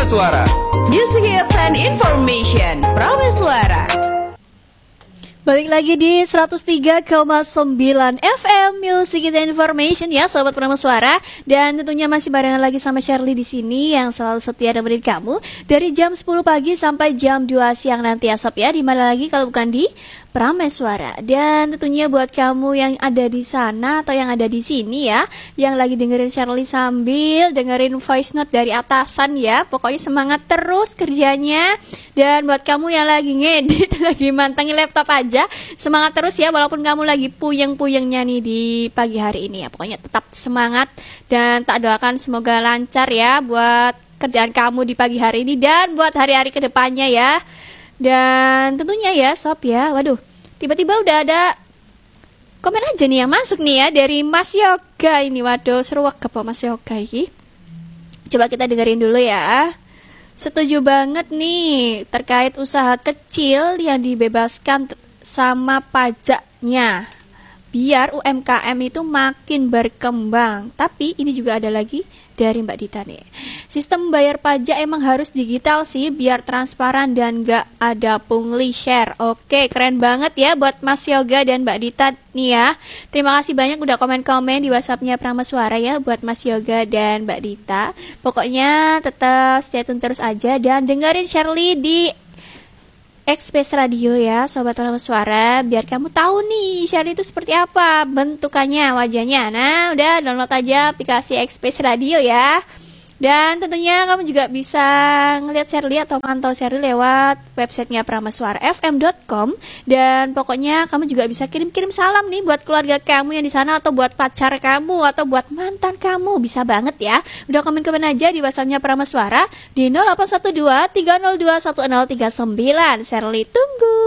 Prameswara. Music Hits and Information Prameswara. Balik lagi di 103,9 FM Music and Information ya Sobat Prameswara. Dan tentunya masih barengan lagi sama Shirley di sini yang selalu setia nemenin kamu dari jam 10 pagi sampai jam 2 siang nanti ya Sob ya. Dimana lagi kalau bukan di Prameswara. Dan tentunya buat kamu yang ada di sana atau yang ada di sini ya, yang lagi dengerin Shirley sambil dengerin voice note dari atasan ya, pokoknya semangat terus kerjanya. Dan buat kamu yang lagi ngedit, lagi mantengin laptop aja, semangat terus ya, walaupun kamu lagi puyeng-puyengnya nih di pagi hari ini ya. Pokoknya tetap semangat dan tak doakan semoga lancar ya buat kerjaan kamu di pagi hari ini dan buat hari-hari kedepannya ya. Dan tentunya ya Sob ya, waduh, tiba-tiba udah ada komen aja nih yang masuk nih ya dari Mas Yoga ini. Waduh, seruak ke Mas Yoga ini. Coba kita dengerin dulu ya. Setuju banget nih terkait usaha kecil yang dibebaskan sama pajaknya biar UMKM itu makin berkembang. Tapi ini juga ada lagi dari Mbak Dita nih. Sistem bayar pajak emang harus digital sih biar transparan dan gak ada pungli share. Oke, keren banget ya buat Mas Yoga dan Mbak Dita nih ya. Terima kasih banyak udah komen-komen di WhatsApp-nya Prameswara ya buat Mas Yoga dan Mbak Dita. Pokoknya tetap stay tune terus aja dan dengerin Shirley di Express Radio ya Sobat Prameswara, biar kamu tahu nih Shirley itu seperti apa bentukannya, wajahnya. Nah udah download aja aplikasi Express Radio ya. Dan tentunya kamu juga bisa ngelihat Shirley atau mantau Shirley lewat websitenya prameswarafm.com. Dan pokoknya kamu juga bisa kirim-kirim salam nih buat keluarga kamu yang di sana, atau buat pacar kamu, atau buat mantan kamu. Bisa banget ya. Udah komen-komen aja di WhatsApp-nya Prameswara di 0812 302 1039. Shirley tunggu.